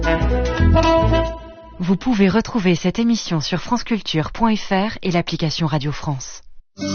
Vous pouvez retrouver cette émission sur franceculture.fr et l'application Radio France.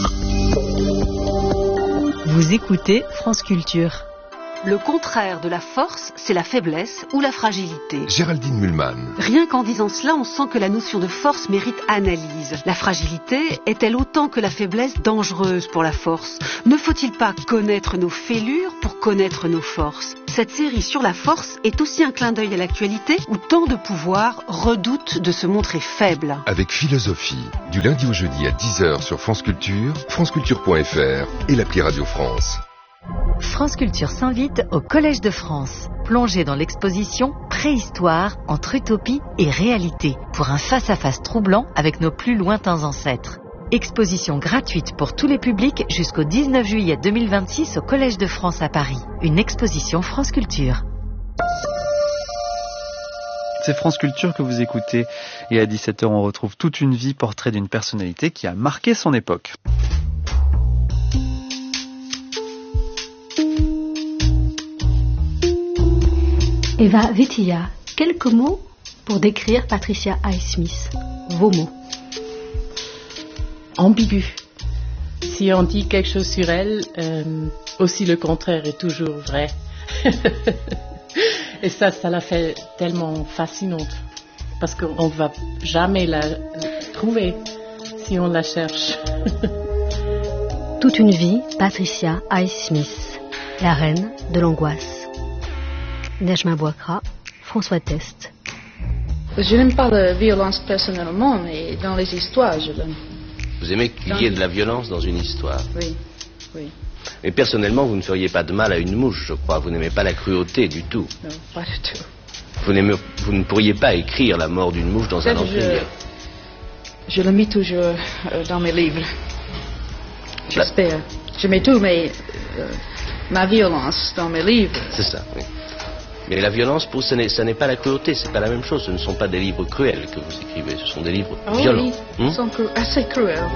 Vous écoutez France Culture. Le contraire de la force, c'est la faiblesse ou la fragilité. Géraldine Mühlmann. Rien qu'en disant cela, on sent que la notion de force mérite analyse. La fragilité est-elle autant que la faiblesse dangereuse pour la force? Ne faut-il pas connaître nos fêlures pour connaître nos forces? Cette série sur la force est aussi un clin d'œil à l'actualité où tant de pouvoirs redoutent de se montrer faibles. Avec philosophie, du lundi au jeudi à 10h sur France Culture, franceculture.fr et l'appli Radio France. France Culture s'invite au Collège de France. Plongez dans l'exposition Préhistoire entre utopie et réalité pour un face-à-face troublant avec nos plus lointains ancêtres. Exposition gratuite pour tous les publics jusqu'au 19 juillet 2026 au Collège de France à Paris. Une exposition France Culture. C'est France Culture que vous écoutez et à 17h on retrouve toute une vie, portrait d'une personnalité qui a marqué son époque. Eva Vitia, quelques mots pour décrire Patricia Highsmith. Vos mots. Ambigu. Si on dit quelque chose sur elle, aussi le contraire est toujours vrai. Et ça la fait tellement fascinante. Parce qu'on ne va jamais la trouver si on la cherche. Toute une vie, Patricia Highsmith, la reine de l'angoisse. Nejma Bouakra, François Test. Je n'aime pas la violence personnellement, mais dans les histoires, je l'aime. Vous aimez qu'il y ait de la violence dans une histoire? Oui, oui. Mais personnellement, vous ne feriez pas de mal à une mouche, je crois. Vous n'aimez pas la cruauté du tout. Non, pas du tout. Vous ne pourriez pas écrire la mort d'une mouche dans un empire. Je le mets toujours dans mes livres. J'espère. Je mets tout ma violence dans mes livres. C'est ça, oui. Mais la violence, ce n'est pas la cruauté, c'est pas la même chose. Ce ne sont pas des livres cruels que vous écrivez, ce sont des livres violents. Oui, ils sont assez cruels.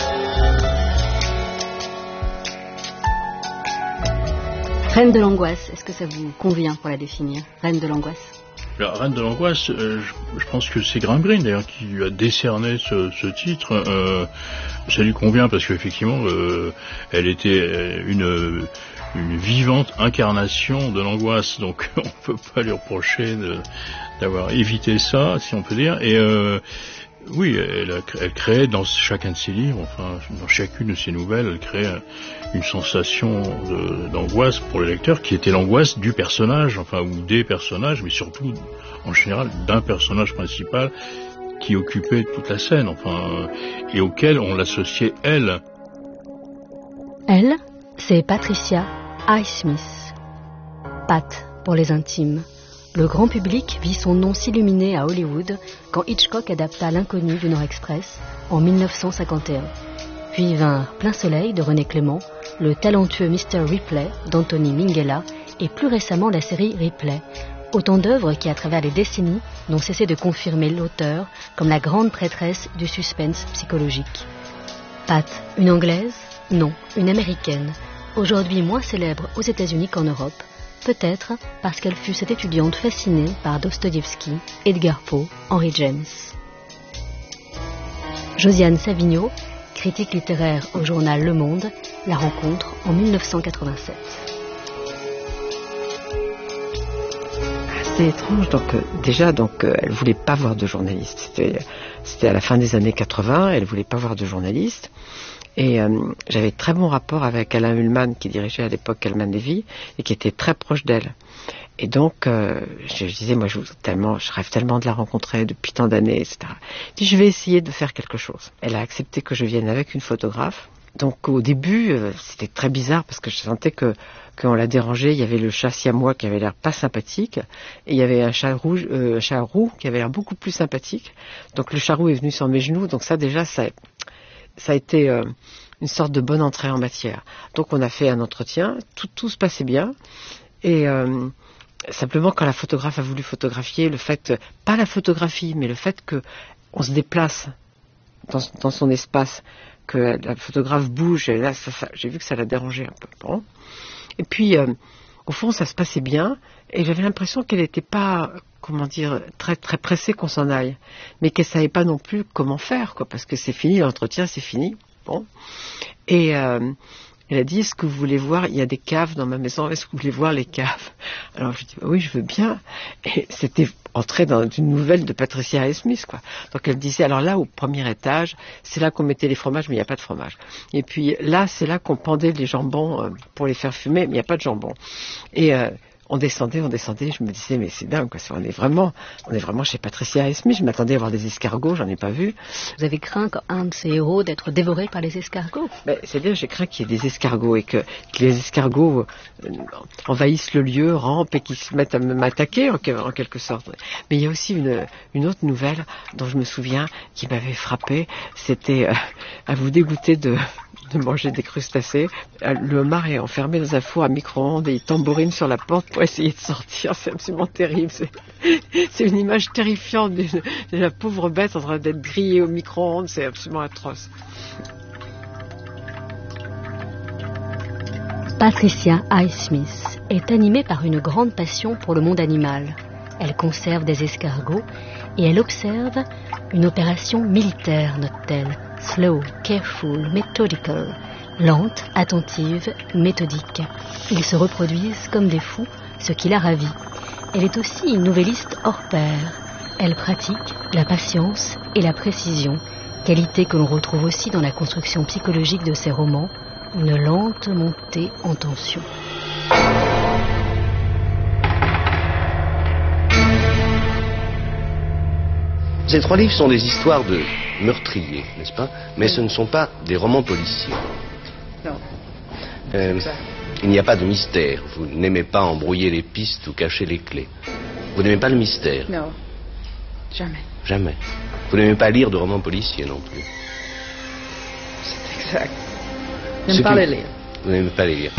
Reine de l'angoisse, est-ce que ça vous convient pour la définir? Reine de l'angoisse. La Reine de l'angoisse, je pense que c'est Graham Greene d'ailleurs qui lui a décerné ce titre. Ça lui convient parce qu'effectivement, elle était une vivante incarnation de l'angoisse, donc on peut pas lui reprocher d'avoir évité ça, si on peut dire. Et oui, elle crée dans chacun de ses livres, enfin dans chacune de ses nouvelles, elle crée une sensation d'angoisse pour le lecteur qui était l'angoisse du personnage, enfin ou des personnages, mais surtout en général d'un personnage principal qui occupait toute la scène, enfin et auquel on l'associait elle. Elle, c'est Patricia Highsmith. Pat pour les intimes. Le grand public vit son nom s'illuminer à Hollywood quand Hitchcock adapta L'Inconnu du Nord Express en 1951. Puis vinrent Plein Soleil de René Clément, Le talentueux Mr. Ripley d'Anthony Minghella et plus récemment la série Ripley. Autant d'œuvres qui, à travers les décennies, n'ont cessé de confirmer l'auteur comme la grande prêtresse du suspense psychologique. Pat, une Anglaise? Non, une Américaine. Aujourd'hui moins célèbre aux États-Unis qu'en Europe, peut-être parce qu'elle fut cette étudiante fascinée par Dostoïevski, Edgar Poe, Henry James. Josiane Savigno, critique littéraire au journal Le Monde, la rencontre en 1987. C'est étrange, elle voulait pas voir de journaliste. C'était à la fin des années 80, elle voulait pas voir de journaliste. Et j'avais très bon rapport avec Alain Mühlmann, qui dirigeait à l'époque Calman Levy, et qui était très proche d'elle. Et donc, je disais, moi, je rêve tellement de la rencontrer depuis tant d'années, etc. Je dis, je vais essayer de faire quelque chose. Elle a accepté que je vienne avec une photographe. Donc, au début, c'était très bizarre, parce que je sentais qu'on la dérangeait. Il y avait le chat siamois qui avait l'air pas sympathique, et il y avait un chat roux qui avait l'air beaucoup plus sympathique. Donc, le chat roux est venu sur mes genoux, donc ça, déjà, ça a été une sorte de bonne entrée en matière. Donc on a fait un entretien, tout se passait bien, et simplement quand la photographe a voulu photographier, pas la photographie, mais le fait qu'on se déplace dans son espace, que la photographe bouge, et là j'ai vu que ça l'a dérangé un peu. Bon. Et puis au fond, ça se passait bien, et j'avais l'impression qu'elle n'était pas, très très pressée qu'on s'en aille, mais qu'elle savait pas non plus comment faire, quoi, parce que c'est fini, l'entretien, c'est fini. Bon. Et elle a dit, est-ce que vous voulez voir, il y a des caves dans ma maison, est-ce que vous voulez voir les caves? Alors je dis, oui, je veux bien. Et c'était entré dans une nouvelle de Patricia Highsmith, quoi. Donc elle disait, alors là, au premier étage, c'est là qu'on mettait les fromages, mais il n'y a pas de fromage. Et puis là, c'est là qu'on pendait les jambons pour les faire fumer, mais il n'y a pas de jambon. Et on descendait, je me disais, mais c'est dingue, quoi. On est vraiment chez Patricia Highsmith. Je m'attendais à voir des escargots, j'en ai pas vu. Vous avez craint, quand un de ces héros, d'être dévoré par les escargots? C'est-à-dire, j'ai craint qu'il y ait des escargots et que les escargots envahissent le lieu, rampent et qu'ils se mettent à m'attaquer en quelque sorte. Mais il y a aussi une autre nouvelle dont je me souviens qui m'avait frappé. C'était à vous dégoûter de manger des crustacés. Le homard est enfermé dans un four à micro-ondes et il tambourine sur la porte pour essayer de sortir. C'est absolument terrible. C'est une image terrifiante de la pauvre bête en train d'être grillée au micro-ondes. C'est absolument atroce. Patricia Highsmith est animée par une grande passion pour le monde animal. Elle conserve des escargots et elle observe une opération militaire, note-t-elle. Slow, careful, methodical. Lente, attentive, méthodique. Ils se reproduisent comme des fous, ce qui la ravit. Elle est aussi une nouvelliste hors pair. Elle pratique la patience et la précision, qualité que l'on retrouve aussi dans la construction psychologique de ses romans, une lente montée en tension. Ces 3 livres sont des histoires de meurtriers, n'est-ce pas? Mais ce ne sont pas des romans policiers. Non. Il n'y a pas de mystère. Vous n'aimez pas embrouiller les pistes ou cacher les clés. Vous n'aimez pas le mystère? Non. Jamais. Jamais. Vous n'aimez pas lire de romans policiers non plus? C'est exact. Je n'aime pas les lire. Vous n'aimez pas les lire.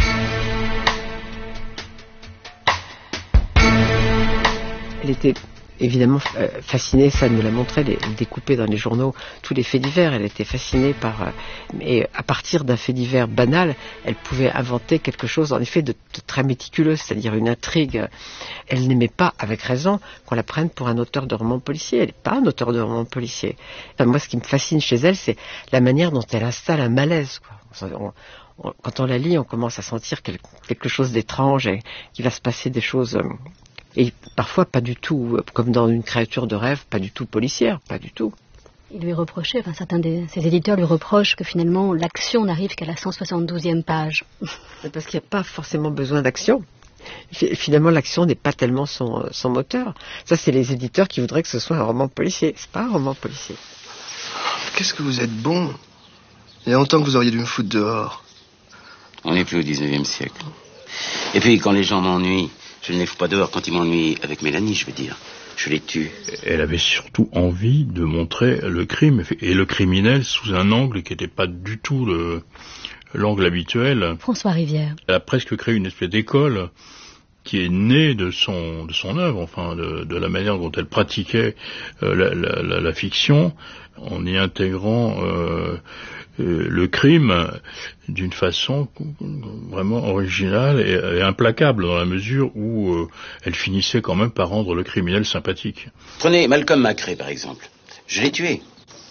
Elle était évidemment fascinée, ça nous l'a montré, elle découpait dans les journaux tous les faits divers. Elle était fascinée par... et à partir d'un fait divers banal, elle pouvait inventer quelque chose en effet de très méticuleux, c'est-à-dire une intrigue. Elle n'aimait pas, avec raison, qu'on la prenne pour un auteur de romans policiers. Elle n'est pas un auteur de romans policiers. Enfin, moi, ce qui me fascine chez elle, c'est la manière dont elle installe un malaise, quoi. Quand on la lit, on commence à sentir quelque chose d'étrange et qu'il va se passer des choses... et parfois pas du tout, comme dans une créature de rêve, pas du tout policière, pas du tout. Il lui reprochait, certains de ses éditeurs lui reprochent que finalement l'action n'arrive qu'à la 172e page. Parce qu'il n'y a pas forcément besoin d'action. Finalement, l'action n'est pas tellement son moteur. Ça, c'est les éditeurs qui voudraient que ce soit un roman policier. C'est pas un roman policier. Qu'est-ce que vous êtes bon. Il y a longtemps que vous auriez dû me foutre dehors. On n'est plus au 19e siècle. Et puis, quand les gens m'ennuient, je ne les fous pas dehors. Quand ils m'ennuient avec Mélanie, je veux dire, je les tue. Elle avait surtout envie de montrer le crime et le criminel sous un angle qui n'était pas du tout l'angle habituel. François Rivière. Elle a presque créé une espèce d'école qui est née de son œuvre, enfin de la manière dont elle pratiquait la fiction, en y intégrant le crime d'une façon vraiment originale et implacable, dans la mesure où elle finissait quand même par rendre le criminel sympathique. Prenez Malcolm McRae, par exemple. Je l'ai tué.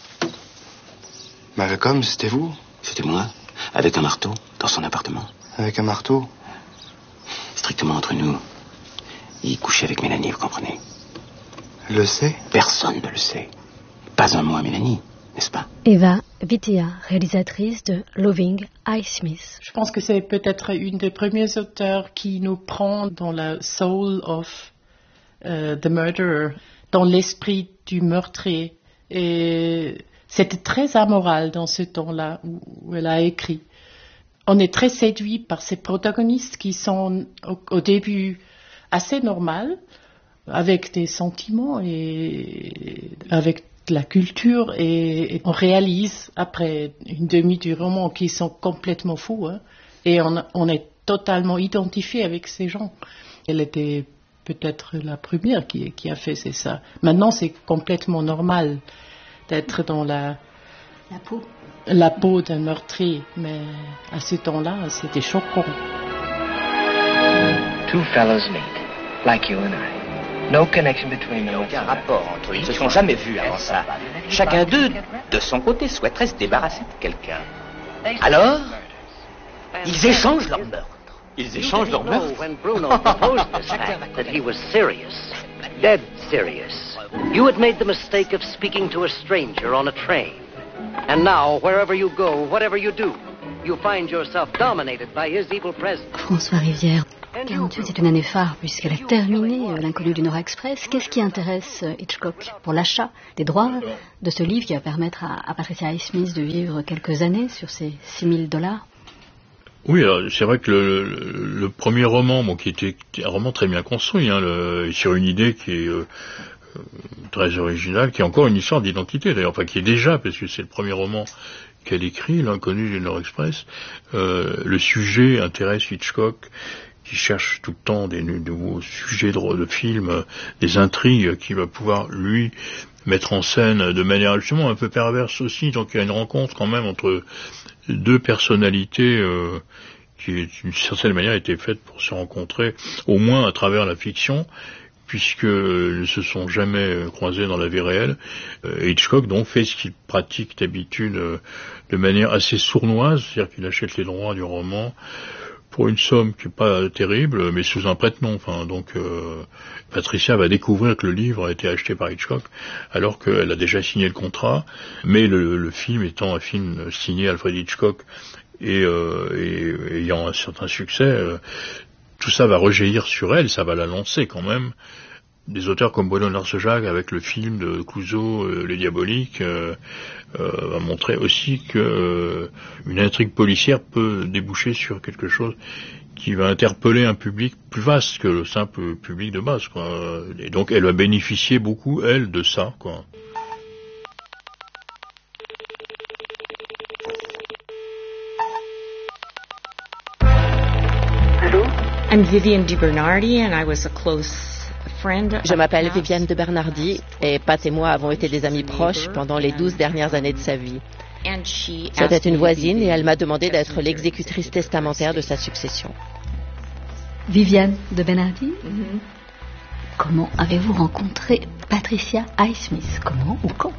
Malcolm, c'était vous? C'était moi, avec un marteau, dans son appartement. Avec un marteau? Strictement entre nous. Il couchait avec Mélanie, vous comprenez? Elle le sait? Personne ne le sait. Pas un mot à Mélanie, n'est-ce pas? Eva Vitia, réalisatrice de Loving Highsmith. Je pense que c'est peut-être une des premiers auteurs qui nous prend dans la soul of the murderer, dans l'esprit du meurtrier. Et c'était très amoral dans ce temps-là où elle a écrit. On est très séduit par ces protagonistes qui sont au début assez normales, avec des sentiments et avec la culture, et on réalise après une demi du roman qu'ils sont complètement fous, hein, et on est totalement identifié avec ces gens. Elle était peut-être la première qui a fait ça. Maintenant, c'est complètement normal d'être dans la peau d'un meurtrier, mais à ce temps-là, c'était choquant. Two fellows meet, like you and I. No connection between them. Aucun rapport entre eux. Ils ne se sont jamais vus avant ça. Chacun d'eux, de son côté, souhaiterait se débarrasser de quelqu'un. Alors, ils échangent leur meurtre. Ils échangent leur meurtre. When Bruno proposed this act, that he was serious, dead serious. You had made the mistake of speaking to a stranger on a train. And now, wherever you go, whatever you do, you find yourself dominated by his evil presence. François Rivière, 48, c'est une année phare puisqu'elle a terminé L'Inconnu du Nord Express. Qu'est-ce qui intéresse Hitchcock pour l'achat des droits de ce livre qui va permettre à Patricia Highsmith de vivre quelques années sur ses $6,000 ? Oui, alors, c'est vrai que le premier roman, bon, qui était un roman très bien construit, sur une idée qui est très originale, qui est encore une histoire d'identité d'ailleurs, enfin qui est déjà, parce que c'est le premier roman qu'elle écrit, L'Inconnu du Nord Express. Le sujet intéresse Hitchcock, qui cherche tout le temps des nouveaux sujets de films, des intrigues qu'il va pouvoir, lui, mettre en scène de manière justement un peu perverse aussi. Donc il y a une rencontre quand même entre deux personnalités qui, d'une certaine manière, étaient faites pour se rencontrer, au moins à travers la fiction, puisqu'ils ne se sont jamais croisés dans la vie réelle. Hitchcock donc fait ce qu'il pratique d'habitude de manière assez sournoise, c'est-à-dire qu'il achète les droits du roman pour une somme qui n'est pas terrible, mais sous un prête-nom. Enfin, donc Patricia va découvrir que le livre a été acheté par Hitchcock, alors qu'elle a déjà signé le contrat, mais le film étant un film signé Alfred Hitchcock et ayant un certain succès, tout ça va rejaillir sur elle, ça va la lancer quand même. Des auteurs comme Bruno Narcejac, avec le film de Clouseau, Les Diaboliques, va montrer aussi que une intrigue policière peut déboucher sur quelque chose qui va interpeller un public plus vaste que le simple public de base, quoi. Et donc elle va bénéficier beaucoup, elle, de ça, quoi. I'm Vivienne DeBernardi and I was a close friend. Je m'appelle Vivienne de Bernardi et Pat et moi avons été des amis proches pendant les 12 dernières années de sa vie. C'était une voisine et elle m'a demandé d'être l'exécutrice testamentaire de sa succession. Vivienne de Bernardi, comment avez-vous rencontré Patricia Highsmith? Comment ou quand?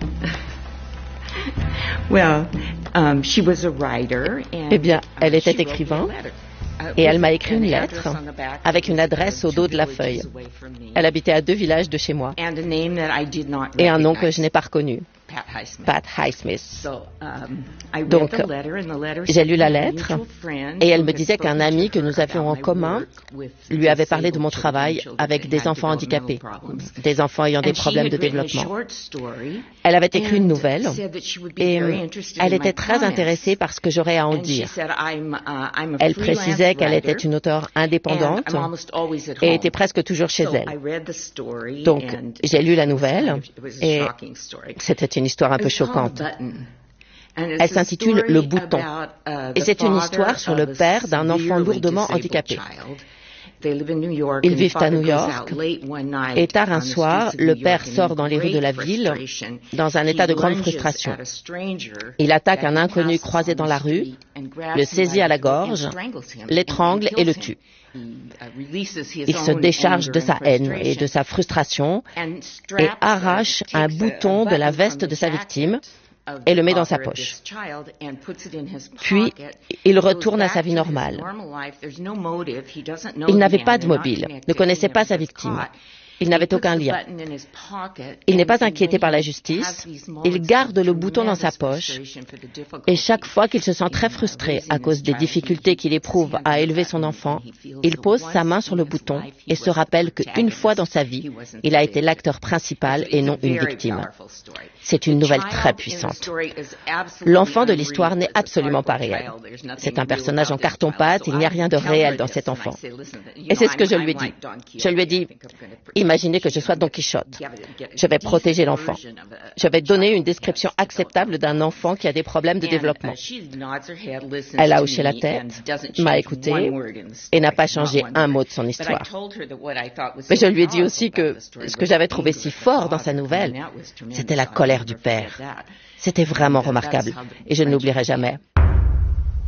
Eh bien, elle était écrivain. Et elle m'a écrit une lettre avec une adresse au dos de la feuille. Elle habitait à 2 villages de chez moi. Et un nom que je n'ai pas reconnu. Pat Highsmith. Donc, j'ai lu la lettre et elle me disait qu'un ami que nous avions en commun lui avait parlé de mon travail avec des enfants handicapés, des enfants ayant des problèmes de développement. Elle avait écrit une nouvelle et elle était très intéressée par ce que j'aurais à en dire. Elle précisait qu'elle était une auteure indépendante et était presque toujours chez elle. Donc, j'ai lu la nouvelle et c'était une histoire un peu choquante. Elle s'intitule Le Bouton et c'est une histoire sur le père d'un enfant lourdement handicapé. Ils vivent à New York et tard un soir, le père sort dans les rues de la ville dans un état de grande frustration. Il attaque un inconnu croisé dans la rue, le saisit à la gorge, l'étrangle et le tue. Il se décharge de sa haine et de sa frustration et arrache un bouton de la veste de sa victime et le met dans sa poche. Puis, il retourne à sa vie normale. Il n'avait pas de mobile, ne connaissait pas sa victime. Il n'avait aucun lien. Il n'est pas inquiété par la justice. Il garde le bouton dans sa poche. Et chaque fois qu'il se sent très frustré à cause des difficultés qu'il éprouve à élever son enfant, il pose sa main sur le bouton et se rappelle qu'une fois dans sa vie, il a été l'acteur principal et non une victime. C'est une nouvelle très puissante. L'enfant de l'histoire n'est absolument pas réel. C'est un personnage en carton-pâte, il n'y a rien de réel dans cet enfant. Et c'est ce que je lui ai dit. Je lui ai dit, imaginez que je sois Don Quichotte. Je vais protéger l'enfant. Je vais donner une description acceptable d'un enfant qui a des problèmes de développement. Elle a hoché la tête, m'a écouté et n'a pas changé un mot de son histoire. Mais je lui ai dit aussi que ce que j'avais trouvé si fort dans sa nouvelle, c'était la colère du père. C'était vraiment remarquable et je ne l'oublierai jamais.